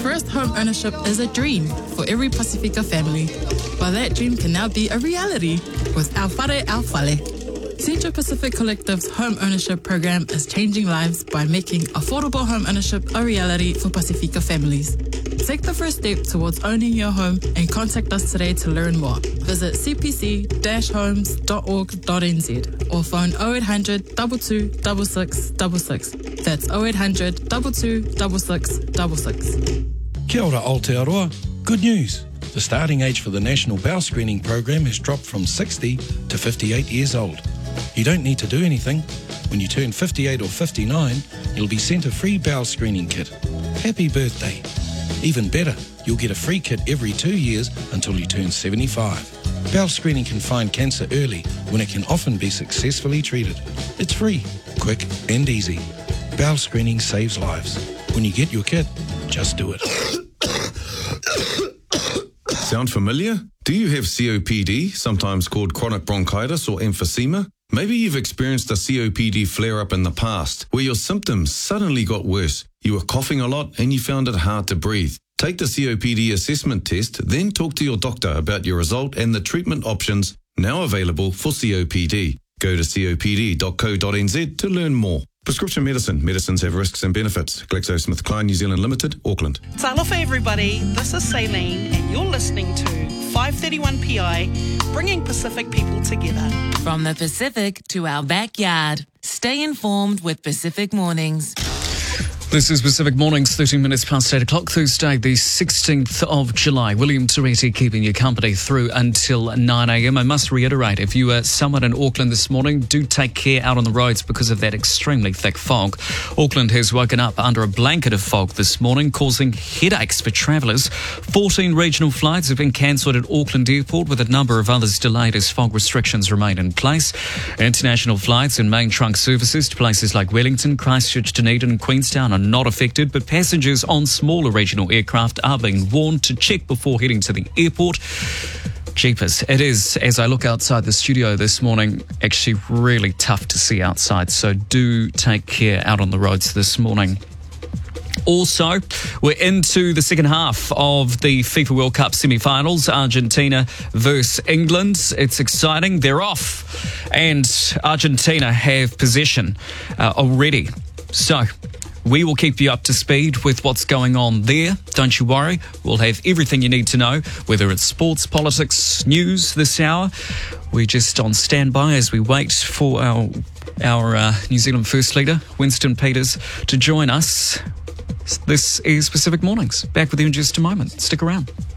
First home ownership is a dream for every Pacifica family, but that dream can now be a reality with Au Whare Au Whale. Central Pacific Collective's home ownership program is changing lives by making affordable home ownership a reality for Pacifica families. Take the first step towards owning your home and contact us today to learn more. Visit cpc-homes.org.nz or phone 0800 22 6666. That's 0800 22 6666. Kia ora Aotearoa. Good news. The starting age for the National Bowel Screening Program has dropped from 60 to 58 years old. You don't need to do anything. When you turn 58 or 59, you'll be sent a free bowel screening kit. Happy birthday. Even better, you'll get a free kit every 2 years until you turn 75. Bowel screening can find cancer early when it can often be successfully treated. It's free, quick and easy. Bowel screening saves lives. When you get your kit, just do it. Sound familiar? Do you have COPD, sometimes called chronic bronchitis or emphysema? Maybe you've experienced a COPD flare-up in the past, where your symptoms suddenly got worse. You were coughing a lot and you found it hard to breathe. Take the COPD assessment test, then talk to your doctor about your result and the treatment options now available for COPD. Go to copd.co.nz to learn more. Prescription medicine. Medicines have risks and benefits. GlaxoSmithKline New Zealand Limited, Auckland. Talofa everybody, this is Saline and you're listening to 531 PI, bringing Pacific people together. From the Pacific to our backyard. Stay informed with Pacific Mornings. This is Pacific Mornings, 13 minutes past 8 o'clock, Thursday, the 16th of July. William Toretti keeping you company through until 9 a.m. I must reiterate, if you are somewhere in Auckland this morning, do take care out on the roads because of that extremely thick fog. Auckland has woken up under a blanket of fog this morning, causing headaches for travellers. 14 regional flights have been cancelled at Auckland Airport, with a number of others delayed as fog restrictions remain in place. International flights and main trunk services to places like Wellington, Christchurch, Dunedin and Queenstown are not affected, but passengers on smaller regional aircraft are being warned to check before heading to the airport. Jeepers, it is, as I look outside the studio this morning, actually really tough to see outside, so do take care out on the roads this morning. Also, we're into the second half of the FIFA World Cup semi-finals, Argentina versus England. It's exciting. They're off, and Argentina have possession already. So we will keep you up to speed with what's going on there. Don't you worry. We'll have everything you need to know, whether it's sports, politics, news this hour. We're just on standby as we wait for our New Zealand First Leader, Winston Peters, to join us. This is Pacific Mornings. Back with you in just a moment. Stick around.